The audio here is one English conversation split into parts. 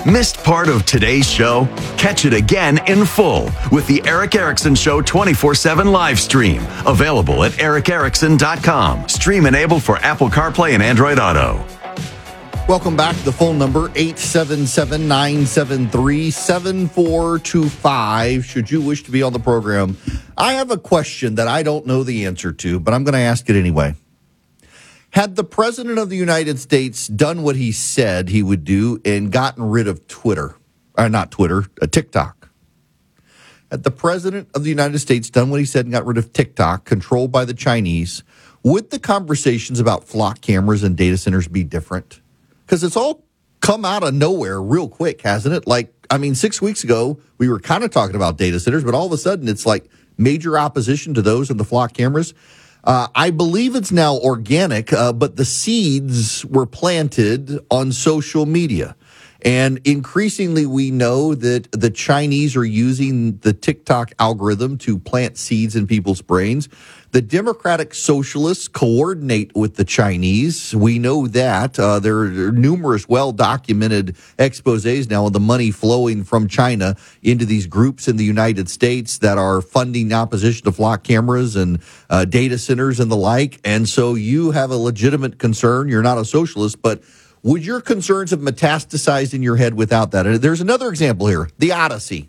Missed part of today's show? Catch it again in full with the Eric Erickson Show 24/7 live stream. Available at ericerickson.com. Stream enabled for Apple CarPlay and Android Auto. Welcome back. The phone number, 877-973-7425, should you wish to be on the program. I have a question that I don't know the answer to, but I'm going to ask it anyway. Had the President of the United States done what he said he would do and gotten rid of TikTok, had the President of the United States done what he said and got rid of TikTok, controlled by the Chinese, would the conversations about flock cameras and data centers be different? Because it's all come out of nowhere real quick, hasn't it? 6 weeks ago, we were kind of talking about data centers, but all of a sudden it's like major opposition to those and the flock cameras. I believe it's now organic, but the seeds were planted on social media. And increasingly, we know that the Chinese are using the TikTok algorithm to plant seeds in people's brains. The Democratic Socialists coordinate with the Chinese. We know that. There are numerous well-documented exposés now of the money flowing from China into these groups in the United States that are funding opposition to flock cameras and data centers and the like. And so you have a legitimate concern. You're not a socialist, but would your concerns have metastasized in your head without that? There's another example here, The Odyssey.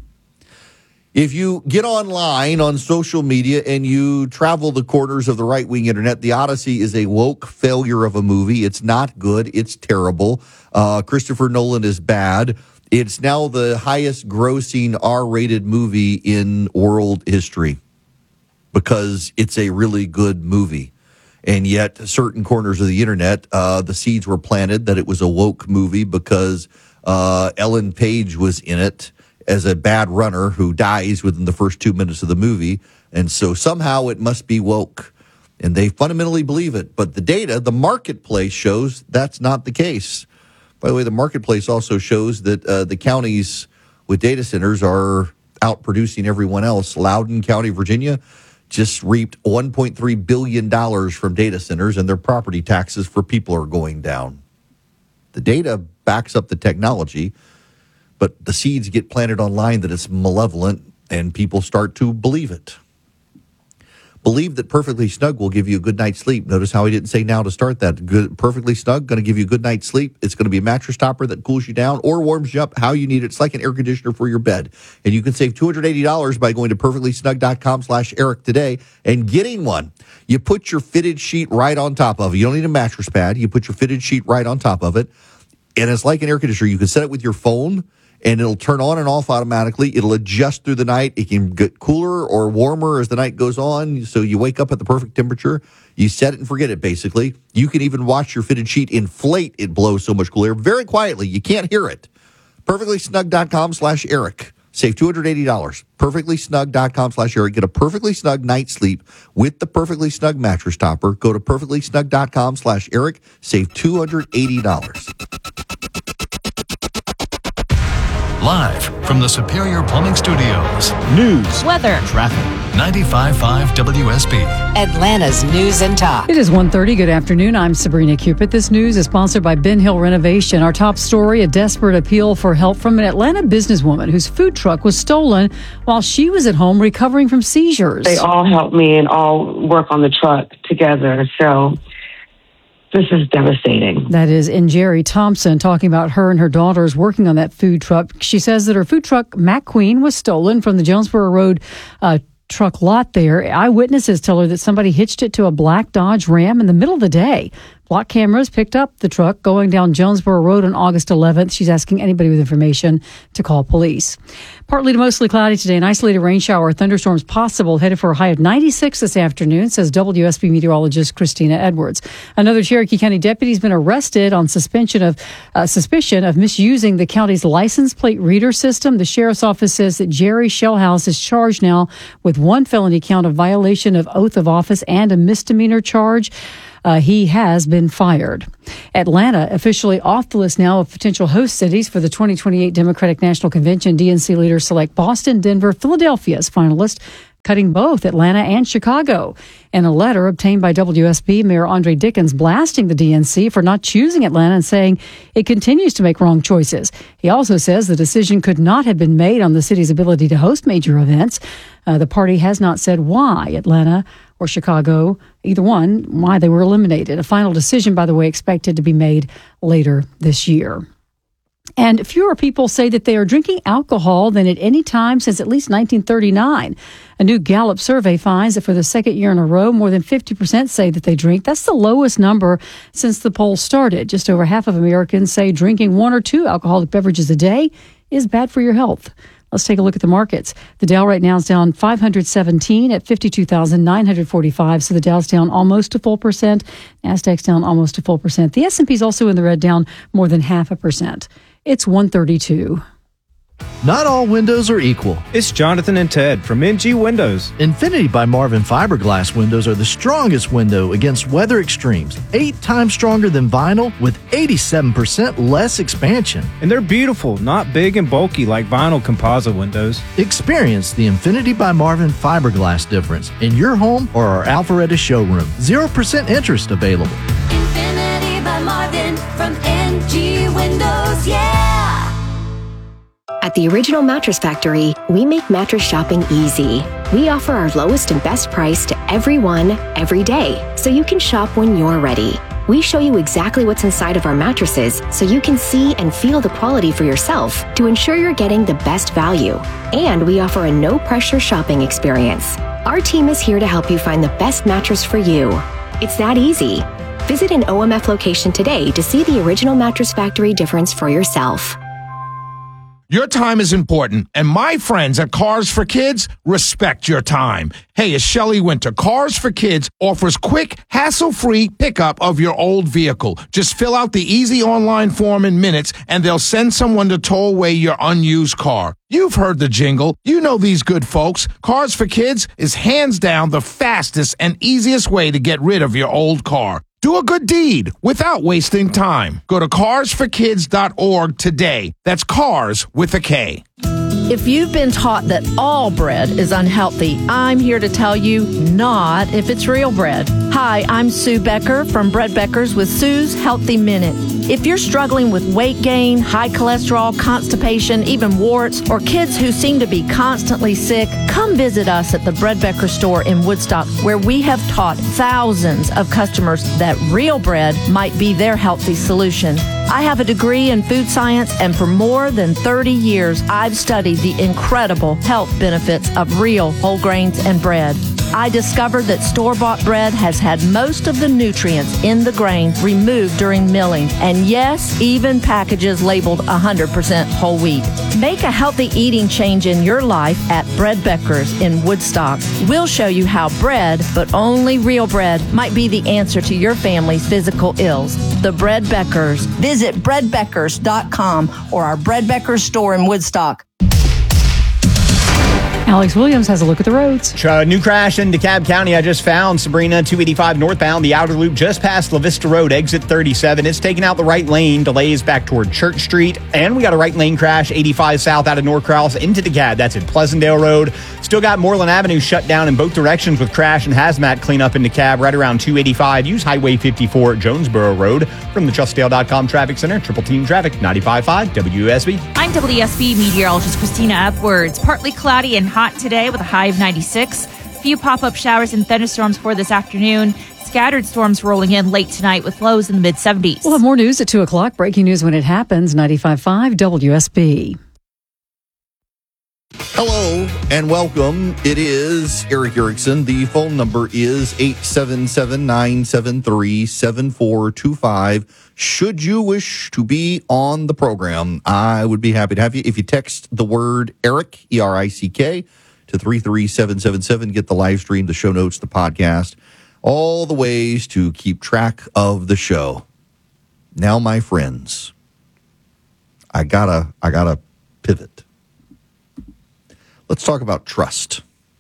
If you get online on social media and you travel the corners of the right-wing internet, The Odyssey is a woke failure of a movie. It's not good. It's terrible. Christopher Nolan is bad. It's now the highest grossing R-rated movie in world history because it's a really good movie. And yet, certain corners of the internet, the seeds were planted that it was a woke movie because Ellen Page was in it as a bad runner who dies within the first 2 minutes of the movie. And so somehow it must be woke. And they fundamentally believe it. But the data, the marketplace shows that's not the case. By the way, the marketplace also shows that the counties with data centers are outproducing everyone else. Loudoun County, Virginia, just reaped $1.3 billion from data centers, and their property taxes for people are going down. The data backs up the technology, but the seeds get planted online that it's malevolent, and people start to believe it. Believe that Perfectly Snug will give you a good night's sleep. Notice how he didn't say now to start that. Perfectly Snug, going to give you a good night's sleep. It's going to be a mattress topper that cools you down or warms you up how you need it. It's like an air conditioner for your bed. And you can save $280 by going to perfectlysnug.com/Eric today and getting one. You put your fitted sheet right on top of it. You don't need a mattress pad. You put your fitted sheet right on top of it. And it's like an air conditioner. You can set it with your phone, and it'll turn on and off automatically. It'll adjust through the night. It can get cooler or warmer as the night goes on, so you wake up at the perfect temperature. You set it and forget it, basically. You can even watch your fitted sheet inflate. It blows so much cool air very quietly. You can't hear it. Perfectlysnug.com/Eric. Save $280. Perfectlysnug.com/Eric. Get a Perfectly Snug night's sleep with the Perfectly Snug mattress topper. Go to perfectlysnug.com/Eric. Save $280. Live from the Superior Plumbing Studios. News, weather, traffic. 95.5 WSB. Atlanta's News and Talk. It is 1:30. Good afternoon. I'm Sabrina Cupid. This news is sponsored by Ben Hill Renovation. Our top story, a desperate appeal for help from an Atlanta businesswoman whose food truck was stolen while she was at home recovering from seizures. They all helped me and all work on the truck together. So this is devastating. That is in Jerry Thompson talking about her and her daughters working on that food truck. She says that her food truck, Mac Queen, was stolen from the Jonesboro Road truck lot there. Eyewitnesses tell her that somebody hitched it to a black Dodge Ram in the middle of the day. Block cameras picked up the truck going down Jonesboro Road on August 11th. She's asking anybody with information to call police. Partly to mostly cloudy today. An isolated rain shower or thunderstorms possible. Headed for a high of 96 this afternoon, says WSB meteorologist Christina Edwards. Another Cherokee County deputy has been arrested on suspicion of misusing the county's license plate reader system. The sheriff's office says that Jerry Shellhouse is charged now with one felony count of violation of oath of office and a misdemeanor charge. He has been fired. Atlanta officially off the list now of potential host cities for the 2028 Democratic National Convention. DNC leaders select Boston, Denver, Philadelphia as finalists. cutting both Atlanta and Chicago. In a letter obtained by WSB, Mayor Andre Dickens blasting the DNC for not choosing Atlanta and saying it continues to make wrong choices. He also says the decision could not have been made on the city's ability to host major events. The party has not said why Atlanta or Chicago, either one, why they were eliminated. A final decision, by the way, expected to be made later this year. And fewer people say that they are drinking alcohol than at any time since at least 1939. A new Gallup survey finds that for the second year in a row, more than 50% say that they drink. That's the lowest number since the poll started. Just over half of Americans say drinking 1 or 2 alcoholic beverages a day is bad for your health. Let's take a look at the markets. The Dow right now is down 517 at 52,945. So the Dow's down almost a full percent. Nasdaq's down almost a full percent. The S&P's also in the red, down more than 0.5%. It's 132. Not all windows are equal. It's Jonathan and Ted from NG Windows. Infinity by Marvin fiberglass windows are the strongest window against weather extremes. 8 times stronger than vinyl with 87% less expansion. And they're beautiful, not big and bulky like vinyl composite windows. Experience the Infinity by Marvin fiberglass difference in your home or our Alpharetta showroom. 0% interest available. Infinity by Marvin from NG Windows, yeah! At the Original Mattress Factory, we make mattress shopping easy. We offer our lowest and best price to everyone, every day, so you can shop when you're ready. We show you exactly what's inside of our mattresses so you can see and feel the quality for yourself to ensure you're getting the best value. And we offer a no-pressure shopping experience. Our team is here to help you find the best mattress for you. It's that easy. Visit an OMF location today to see the Original Mattress Factory difference for yourself. Your time is important, and my friends at Cars for Kids respect your time. Hey, it's Shelley Winter. Cars for Kids offers quick, hassle-free pickup of your old vehicle. Just fill out the easy online form in minutes, and they'll send someone to tow away your unused car. You've heard the jingle. You know these good folks. Cars for Kids is hands down the fastest and easiest way to get rid of your old car. Do a good deed without wasting time. Go to carsforkids.org today. That's cars with a K. If you've been taught that all bread is unhealthy, I'm here to tell you not if it's real bread. Hi, I'm Sue Becker from Bread Beckers with Sue's Healthy Minute. If you're struggling with weight gain, high cholesterol, constipation, even warts, or kids who seem to be constantly sick, come visit us at the Bread Becker store in Woodstock, where we have taught thousands of customers that real bread might be their healthy solution. I have a degree in food science, and for more than 30 years, I've studied the incredible health benefits of real whole grains and bread. I discovered that store-bought bread has had most of the nutrients in the grain removed during milling, and yes, even packages labeled 100% whole wheat. Make a healthy eating change in your life at Bread Beckers in Woodstock. We'll show you how bread, but only real bread, might be the answer to your family's physical ills. The Bread Beckers. Visit breadbeckers.com or our Bread Beckers store in Woodstock. Alex Williams has a look at the roads. New crash in DeKalb County. I just found Sabrina 285 northbound, the outer loop just past La Vista Road, exit 37. It's taking out the right lane. Delays back toward Church Street. And we got a right lane crash 85 south out of Norcross into DeKalb. That's at Pleasantdale Road. Still got Moreland Avenue shut down in both directions with crash and hazmat cleanup in DeKalb right around 285. Use Highway 54 at Jonesboro Road. From the TrustDale.com Traffic Center, Triple Team Traffic, 95.5 WSB. I'm WSB meteorologist Christina Upwards. Partly cloudy and hot today with a high of 96. Few pop-up showers and thunderstorms for this afternoon. Scattered storms rolling in late tonight with lows in the mid-70s. We'll have more news at 2 o'clock. Breaking news when it happens. 95.5 WSB. Hello and welcome. It is Eric Erickson. The phone number is 877-973-7425. Should you wish to be on the program, I would be happy to have you. If you text the word Eric, E-R-I-C-K, to 33777, get the live stream, the show notes, the podcast, all the ways to keep track of the show. Now, my friends, I gotta pivot. Let's talk about trust.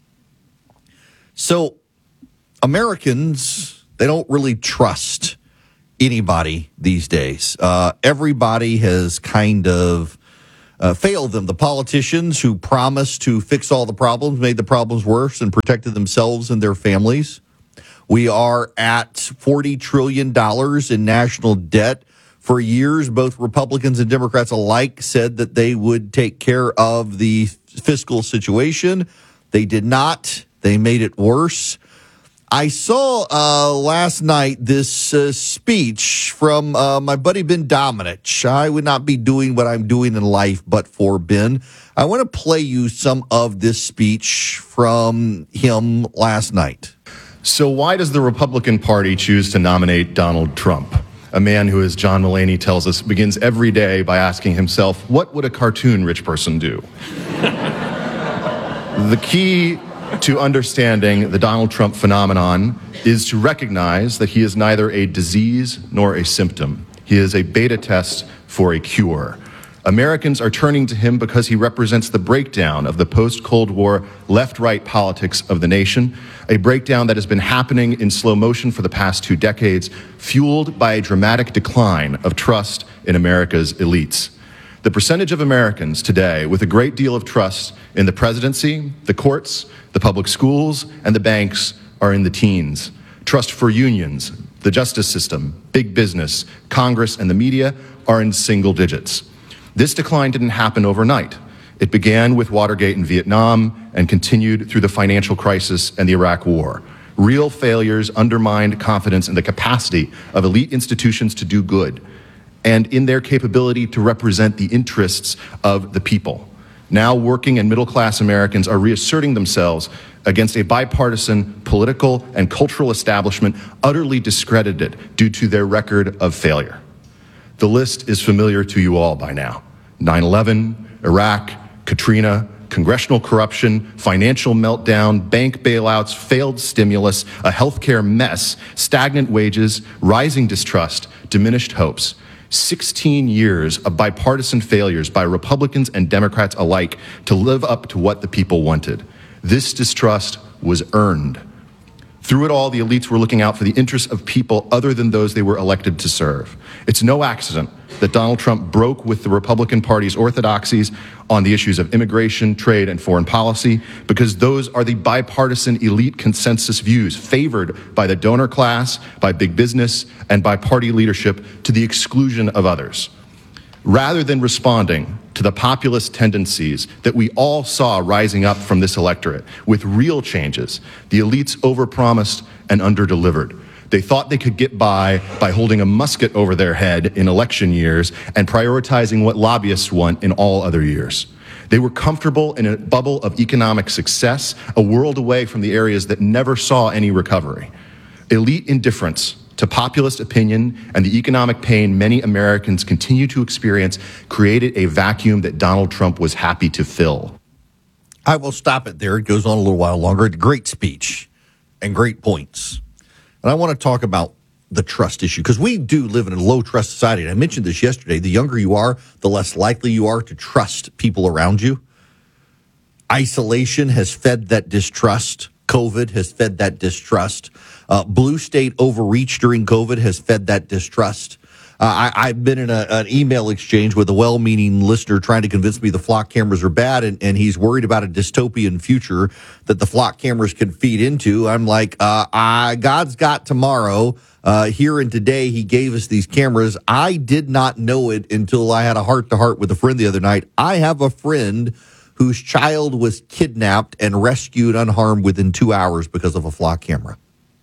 So, Americans, they don't really trust anybody these days. Everybody has kind of failed them. The politicians who promised to fix all the problems made the problems worse and protected themselves and their families. We are at $40 trillion in national debt. For years, both Republicans and Democrats alike said that they would take care of the fiscal situation. They did not. They made it worse. I saw last night this speech from my buddy Ben Domenech. I would not be doing what I'm doing in life but for Ben. I want to play you some of this speech from him last night. So why does the Republican Party choose to nominate Donald Trump? A man who, as John Mulaney tells us, begins every day by asking himself, what would a cartoon rich person do? The key to understanding the Donald Trump phenomenon is to recognize that he is neither a disease nor a symptom. He is a beta test for a cure. Americans are turning to him because he represents the breakdown of the post-Cold War left-right politics of the nation, a breakdown that has been happening in slow motion for the past 2 decades, fueled by a dramatic decline of trust in America's elites. The percentage of Americans today with a great deal of trust in the presidency, the courts, the public schools, and the banks are in the teens. Trust for unions, the justice system, big business, Congress, and the media are in single digits. This decline didn't happen overnight. It began with Watergate in Vietnam and continued through the financial crisis and the Iraq War. Real failures undermined confidence in the capacity of elite institutions to do good and in their capability to represent the interests of the people. Now working and middle-class Americans are reasserting themselves against a bipartisan political and cultural establishment utterly discredited due to their record of failure. The list is familiar to you all by now. 9/11, Iraq, Katrina, congressional corruption, financial meltdown, bank bailouts, failed stimulus, a healthcare mess, stagnant wages, rising distrust, diminished hopes. 16 years of bipartisan failures by Republicans and Democrats alike to live up to what the people wanted. This distrust was earned. Through it all, the elites were looking out for the interests of people other than those they were elected to serve. It's no accident that Donald Trump broke with the Republican Party's orthodoxies on the issues of immigration, trade, and foreign policy, because those are the bipartisan elite consensus views favored by the donor class, by big business, and by party leadership to the exclusion of others. Rather than responding to the populist tendencies that we all saw rising up from this electorate with real changes, the elites overpromised and underdelivered. They thought they could get by holding a musket over their head in election years and prioritizing what lobbyists want in all other years. They were comfortable in a bubble of economic success, a world away from the areas that never saw any recovery. Elite indifference to populist opinion and the economic pain many Americans continue to experience created a vacuum that Donald Trump was happy to fill. I will stop it there. It goes on a little while longer. Great speech and great points. And I want to talk about the trust issue because we do live in a low trust society. And I mentioned this yesterday. The younger you are, the less likely you are to trust people around you. Isolation has fed that distrust. COVID has fed that distrust. Blue state overreach during COVID has fed that distrust. I've been in an email exchange with a well-meaning listener trying to convince me the flock cameras are bad, and he's worried about a dystopian future that the flock cameras can feed into. I'm like, God's got tomorrow. Here and today, he gave us these cameras. I did not know it until I had a heart-to-heart with a friend the other night. I have a friend whose child was kidnapped and rescued unharmed within 2 hours because of a flock camera.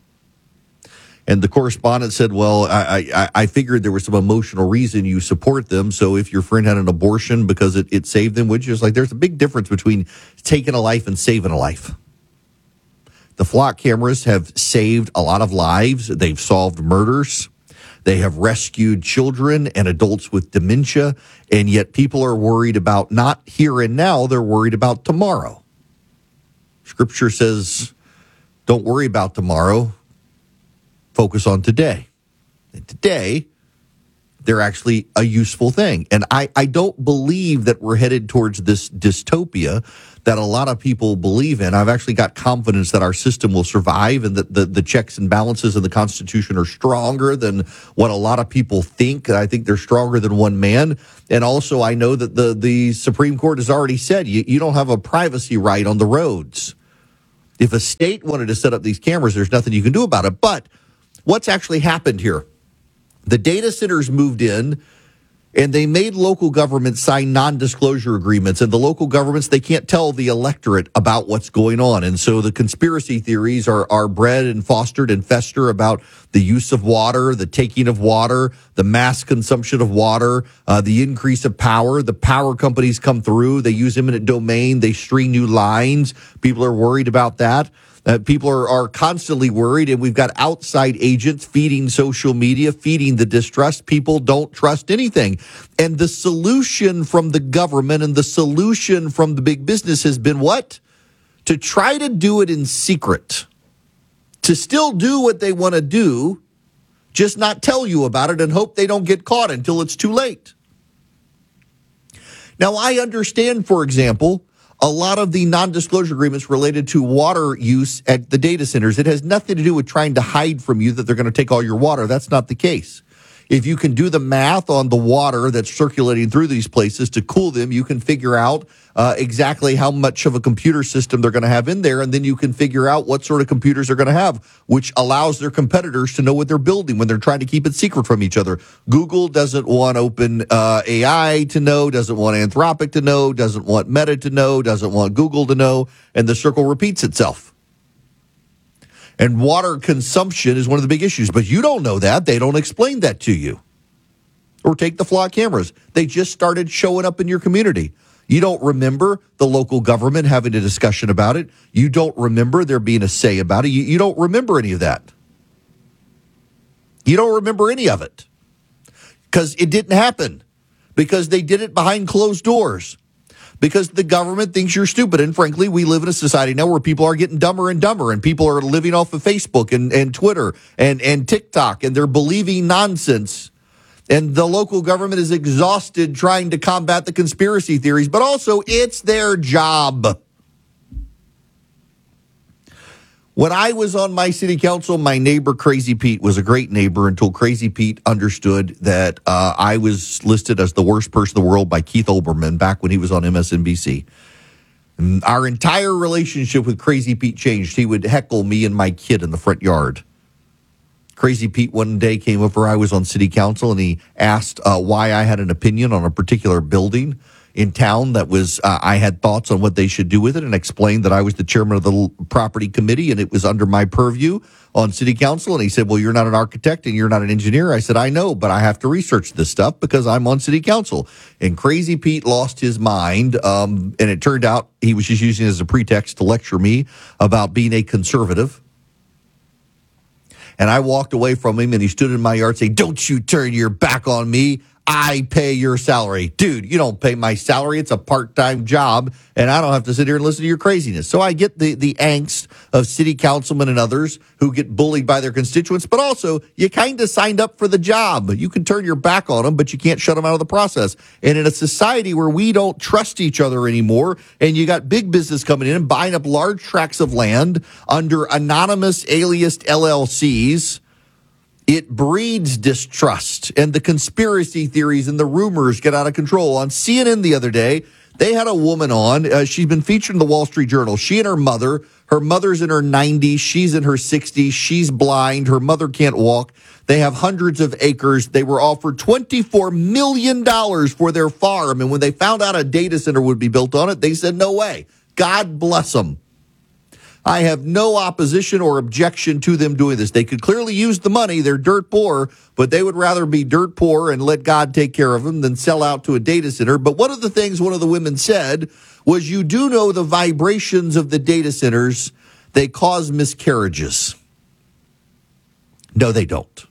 And the correspondent said, well, I figured there was some emotional reason you support them. So if your friend had an abortion because it saved them, would you? It's like there's a big difference between taking a life and saving a life. The flock cameras have saved a lot of lives. They've solved murders. They have rescued children and adults with dementia. And yet people are worried about not here and now. They're worried about tomorrow. Scripture says, don't worry about tomorrow. Focus on today. And today, They're actually a useful thing. And I don't believe that we're headed towards this dystopia that a lot of people believe in. I've actually got confidence that our system will survive and that the checks and balances of the Constitution are stronger than what a lot of people think. I think they're stronger than one man. And also, I know that the Supreme Court has already said you don't have a privacy right on the roads. If a state wanted to set up these cameras, there's nothing you can do about it. But what's actually happened here? The data centers moved in, and they made local governments sign non-disclosure agreements. And the local governments, they can't tell the electorate about what's going on. And so the conspiracy theories are bred and fostered and fester about the use of water, the taking of water, the mass consumption of water, the increase of power. The power companies come through. They use eminent domain. They string new lines. People are worried about that. People are constantly worried, and we've got outside agents feeding social media, feeding the distrust. People don't trust anything. And the solution from the government and the solution from the big business has been what? To try to do it in secret. To still do what they want to do, just not tell you about it and hope they don't get caught until it's too late. Now, I understand, for example, a lot of the non-disclosure agreements related to water use at the data centers. It has nothing to do with trying to hide from you that they're going to take all your water. That's not the case. If you can do the math on the water that's circulating through these places to cool them, you can figure out exactly how much of a computer system they're going to have in there, and then you can figure out what sort of computers they're going to have, which allows their competitors to know what they're building when they're trying to keep it secret from each other. Google doesn't want Open AI to know, doesn't want Anthropic to know, doesn't want Meta to know, doesn't want Google to know, and the circle repeats itself. And water consumption is one of the big issues, but you don't know that. They don't explain that to you. Or take the flock cameras. They just started showing up in your community. You don't remember the local government having a discussion about it. You don't remember there being a say about it. You don't remember any of that. You don't remember any of it because it didn't happen, because they did it behind closed doors. Because the government thinks you're stupid. And frankly, we live in a society now where people are getting dumber and dumber, and people are living off of Facebook and Twitter and TikTok, and they're believing nonsense. And the local government is exhausted trying to combat the conspiracy theories, but also it's their job. When I was on my city council, my neighbor, Crazy Pete, was a great neighbor until Crazy Pete understood that I was listed as the worst person in the world by Keith Olbermann back when he was on MSNBC. And our entire relationship with Crazy Pete changed. He would heckle me and my kid in the front yard. Crazy Pete one day came over. I was on city council, and he asked why I had an opinion on a particular building in town that was, I had thoughts on what they should do with it, and explained that I was the chairman of the property committee and it was under my purview on city council. And he said, well, you're not an architect and you're not an engineer. I said, I know, but I have to research this stuff because I'm on city council. And Crazy Pete lost his mind. And it turned out he was just using it as a pretext to lecture me about being a conservative. And I walked away from him, and he stood in my yard saying, don't you turn your back on me. I pay your salary. Dude, you don't pay my salary. It's a part-time job, and I don't have to sit here and listen to your craziness. So I get the angst of city councilmen and others who get bullied by their constituents, but also you kind of signed up for the job. You can turn your back on them, but you can't shut them out of the process. And in a society where we don't trust each other anymore, and you got big business coming in and buying up large tracts of land under anonymous aliased LLCs, it breeds distrust, and the conspiracy theories and the rumors get out of control. On CNN the other day, they had a woman on. She's been featured in the Wall Street Journal. She and her mother's in her 90s. She's in her 60s. She's blind. Her mother can't walk. They have hundreds of acres. They were offered $24 million for their farm. And when they found out a data center would be built on it, they said, no way. God bless them. I have no opposition or objection to them doing this. They could clearly use the money. They're dirt poor, but they would rather be dirt poor and let God take care of them than sell out to a data center. But one of the things one of the women said was, you do know the vibrations of the data centers, they cause miscarriages. No, they don't.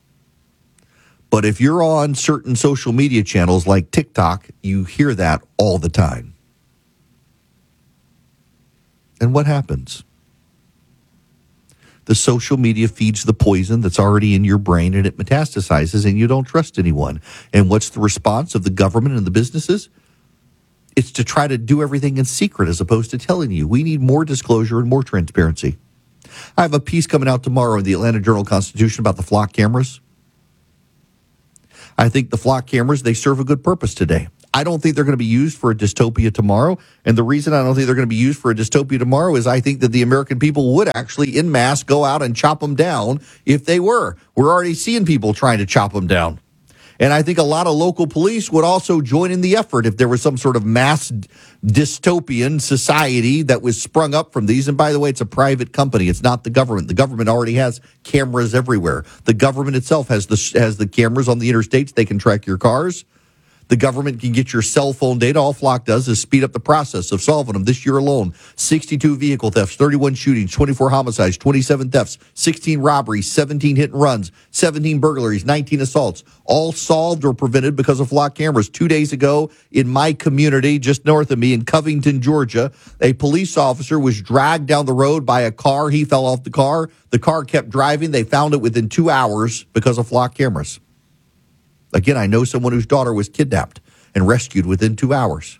But if you're on certain social media channels like TikTok, you hear that all the time. And what happens? The social media feeds the poison that's already in your brain, and it metastasizes, and you don't trust anyone. And what's the response of the government and the businesses? It's to try to do everything in secret as opposed to telling you. We need more disclosure and more transparency. I have a piece coming out tomorrow in the Atlanta Journal-Constitution about the flock cameras. I think the flock cameras, they serve a good purpose today. I don't think they're going to be used for a dystopia tomorrow. And the reason I don't think they're going to be used for a dystopia tomorrow is I think that the American people would actually en masse go out and chop them down if they were. We're already seeing people trying to chop them down. And I think a lot of local police would also join in the effort if there was some sort of mass dystopian society that was sprung up from these. And by the way, it's a private company. It's not the government. The government already has cameras everywhere. The government itself has the cameras on the interstates. They can track your cars. The government can get your cell phone data. All Flock does is speed up the process of solving them. This year alone, 62 vehicle thefts, 31 shootings, 24 homicides, 27 thefts, 16 robberies, 17 hit and runs, 17 burglaries, 19 assaults, all solved or prevented because of Flock cameras. 2 days ago, in my community, just north of me in Covington, Georgia, a police officer was dragged down the road by a car. He fell off the car. The car kept driving. They found it within 2 hours because of Flock cameras. Again, I know someone whose daughter was kidnapped and rescued within 2 hours.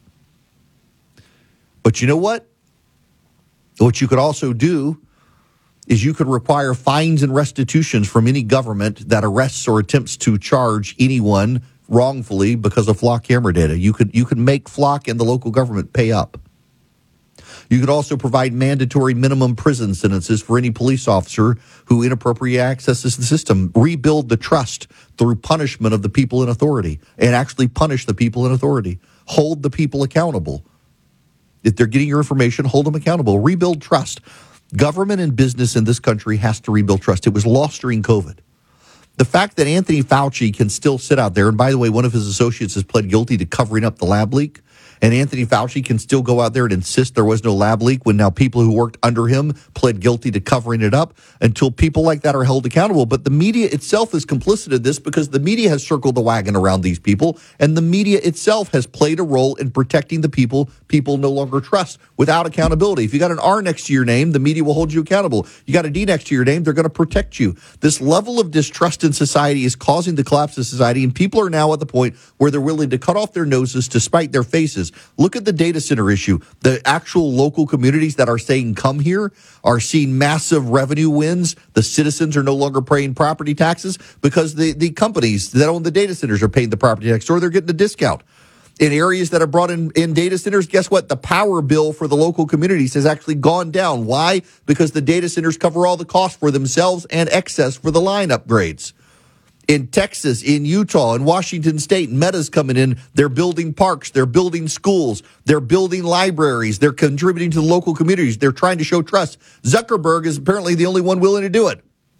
But you know what? What you could also do is you could require fines and restitutions from any government that arrests or attempts to charge anyone wrongfully because of Flock camera data. You could make Flock and the local government pay up. You could also provide mandatory minimum prison sentences for any police officer who inappropriately accesses the system. Rebuild the trust through punishment of the people in authority and actually punish the people in authority. Hold the people accountable. If they're getting your information, hold them accountable. Rebuild trust. Government and business in this country has to rebuild trust. It was lost during COVID. The fact that Anthony Fauci can still sit out there, and by the way, one of his associates has pled guilty to covering up the lab leak, and Anthony Fauci can still go out there and insist there was no lab leak when now people who worked under him pled guilty to covering it up, until people like that are held accountable. But the media itself is complicit in this because the media has circled the wagon around these people, and the media itself has played a role in protecting the people no longer trust without accountability. If you got an R next to your name, the media will hold you accountable. You got a D next to your name, they're going to protect you. This level of distrust in society is causing the collapse of society, and people are now at the point where they're willing to cut off their noses to spite their faces. Look at the data center issue. The actual local communities that are saying come here are seeing massive revenue wins. The citizens are no longer paying property taxes because the companies that own the data centers are paying the property tax, or they're getting a discount. In areas that are brought in data centers, guess what? The power bill for the local communities has actually gone down. Why? Because the data centers cover all the costs for themselves and excess for the line upgrades. In Texas, in Utah, in Washington State, Meta's coming in. They're building parks. They're building schools. They're building libraries. They're contributing to the local communities. They're trying to show trust. Zuckerberg is apparently the only one willing to do it.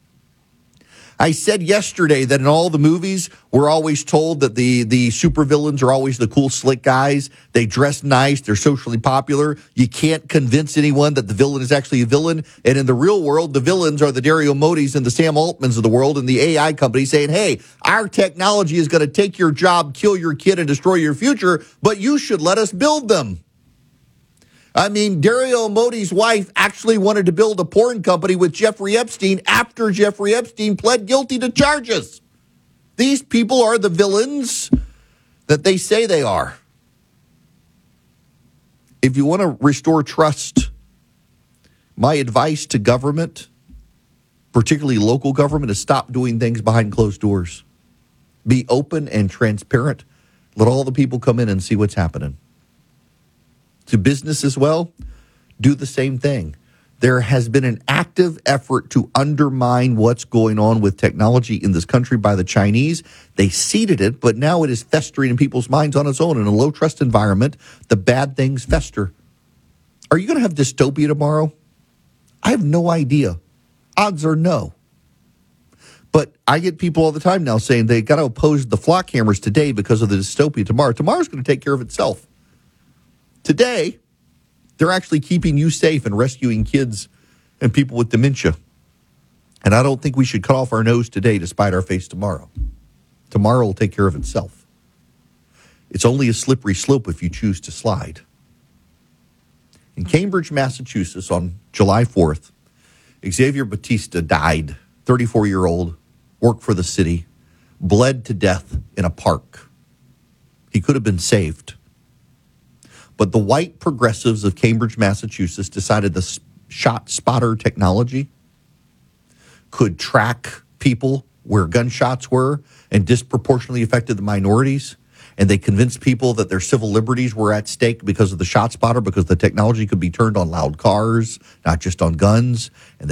I said yesterday that in all the movies, we're always told that the supervillains are always the cool, slick guys. They dress nice. They're socially popular. You can't convince anyone that the villain is actually a villain. And in the real world, the villains are the Dario Modis and the Sam Altmans of the world and the AI companies saying, hey, our technology is going to take your job, kill your kid, and destroy your future, but you should let us build them. I mean, Dario Modi's wife actually wanted to build a porn company with Jeffrey Epstein after Jeffrey Epstein pled guilty to charges. These people are the villains that they say they are. If you want to restore trust, my advice to government, particularly local government, is stop doing things behind closed doors. Be open and transparent. Let all the people come in and see what's happening. To business as well, do the same thing. There has been an active effort to undermine what's going on with technology in this country by the Chinese. They seeded it, but now it is festering in people's minds on its own. In a low-trust environment, the bad things fester. Are you going to have dystopia tomorrow? I have no idea. Odds are no. But I get people all the time now saying they got to oppose the flock cameras today because of the dystopia tomorrow. Tomorrow's going to take care of itself. Today, they're actually keeping you safe and rescuing kids and people with dementia. And I don't think we should cut off our nose today to spite our face tomorrow. Tomorrow will take care of itself. It's only a slippery slope if you choose to slide. In Cambridge, Massachusetts, on July 4th, Xavier Batista died, 34-year-old, worked for the city, bled to death in a park. He could have been saved. But the white progressives of Cambridge, Massachusetts decided the shot spotter technology could track people where gunshots were and disproportionately affected the minorities. And they convinced people that their civil liberties were at stake because of the shot spotter, because the technology could be turned on loud cars, not just on guns. And